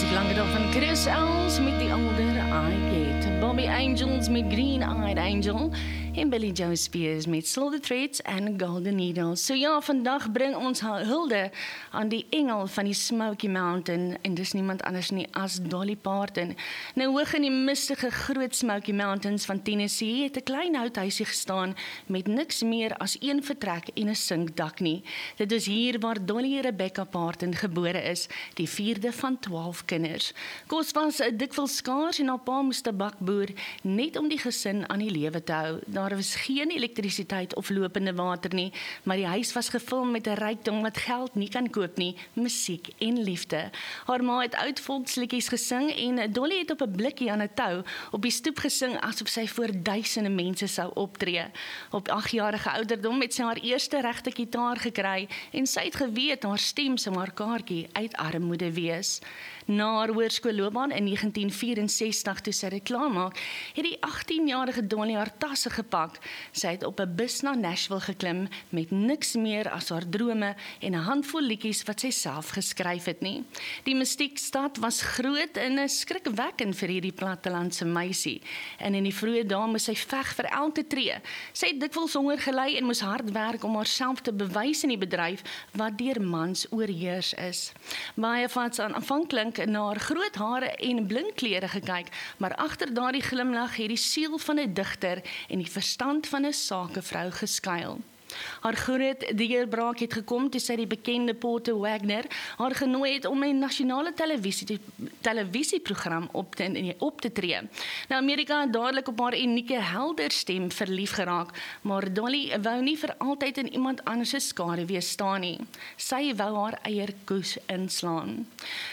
Lange dag van Chris Els met The Older I Get. Bobby Angels met Green Eyed Angel. En Billy Joe Spears met Silver Threads en Golden Needles. So ja, vandag bring ons hulde aan die engel van die Smoky Mountain. En dis niemand anders nie as Dolly Parton. Nou hoog in die mistige groot Smoky Mountains van Tennessee het 'n klein houthuisie gestaan met niks meer as een vertrek en 'n sinkdak nie. Dit is hier waar Dolly Rebecca Parton gebore is, die 4de van 12 kinders. Kos was dikwels skaars en haar pa moes tabak boer net om die gesin aan die lewe te hou. Daar was geen elektrisiteit of lopende water nie, maar die huis was gevul met 'n rykdom wat geld nie kan koop nie, musiek en liefde. Haar ma het oud volksliedjies gesing en Dolly het op 'n blikkie aan 'n tou op die stoep gesing asof sy voor duisende mense sou optree. Op 8-jarige ouderdom het sy haar eerste regte gitaar gekry en sy het geweet haar stem sou haar kaartjie uit armoede wees. Na haar hoërskoolloopbaan in 1964 toe sy dit klaarmaak, het die 18-jarige Dolly haar tasse gepak. Sy het op 'n bus na Nashville geklim met niks meer as haar drome en 'n handvol liedjies wat sy self geskryf het nie. Die musiekstad was groot en skrikwekkend vir hierdie plattelandse meisie. En in die vroeë dae moes sy veg vir elke tree. Sy het dikwels honger gely en moes hard werk om haarself te bewys in die bedryf wat deur mans oorheers is. Baie van sy aanvanklik na haar groot hare en blink klere gekyk, maar agter daardie glimlag het die siel van 'n digter en die verstand van 'n sakevrou geskuil. Haar groot deurbraak het gekom toe sy die bekende Porter Wagner haar genooi het om 'n nasionale televisieprogram op te tree. Nou Amerika het dadelik op haar unieke helder stem verlief geraak, maar Dolly wou nie vir altyd in iemand anders se skaduwee staan nie. Sy wou haar eie koers inslaan.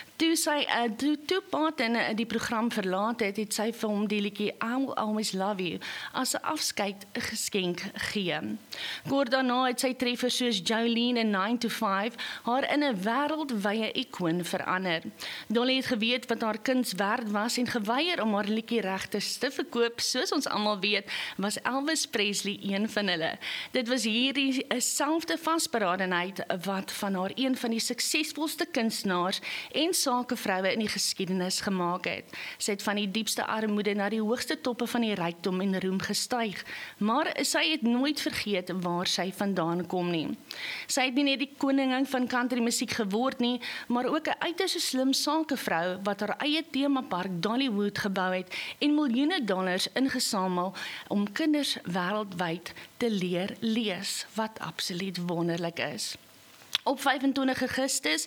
Toe Parton die program verlaat het, het sy vir hom die liedjie I Will Always Love You as 'n afskeid geskenk gee. Kort daarna het sy treffers soos Jolene en 9 to 5 haar in 'n wêreldwye ikoon verander. Dolly het geweet wat haar kuns werd was en geweier om haar liedjie regtes te verkoop. Soos ons almal weet, was Elvis Presley een van hulle. Dit was hierdie selfde vasberadenheid wat van haar een van die suksesvolste kunstenaars en sakevroue in die geskiedenis gemaak het. Sy het van die diepste armoede na die hoogste toppe van die rykdom en roem gestyg, maar sy het nooit vergeet waar sy vandaan kom nie. Sy het nie net die koningin van country musiek geword nie, maar ook 'n uiters slim sakevrou wat haar eie temapark Dollywood gebou het en miljoene dollars ingesamel om kinders wêreldwyd te leer lees, wat absoluut wonderlik is. Op 25 Augustus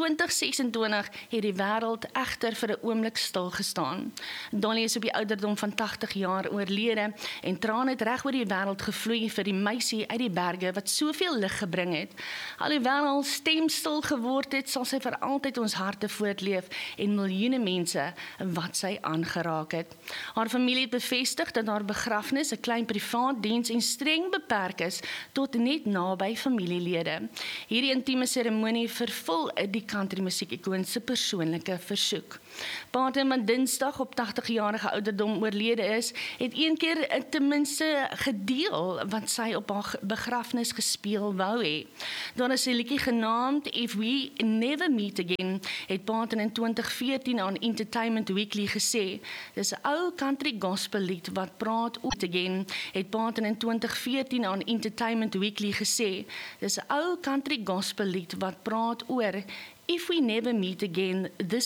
2026 het die wêreld egter vir 'n oomblik stil gestaan. Dolly is op die ouderdom van 80 jaar oorlede en trane het reg oor die wêreld gevloei vir die meisie uit die berge wat soveel lig gebring het. Alhoewel haar stem stil geword het, sal sy vir altyd ons harte voortleef en miljoene mense wat sy aangeraak het. Haar familie het bevestig dat haar begrafnis 'n klein privaat diens en streng beperk is tot net naby familielede. Hierdie intieme seremonie vervul die country musiek-ikoon se persoonlike versoek. Parton, wat Dinsdag op 80-jarige ouderdom oorlede is, het een keer ten minste gedeel wat sy op haar begrafnis gespeel wou hê. Daar is 'n liedjie genaamd If We Never Meet Again, het Parton in 2014 aan Entertainment Weekly gesê. Dis 'n ou country gospel lied wat praat oor again, het Parton in 2014 aan Entertainment Weekly gesê. Dis 'n ou country gospel lied wat praat oor If we never meet again, this